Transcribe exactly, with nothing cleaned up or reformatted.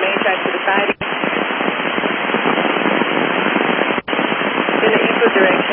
main track to the side. In the equal direction.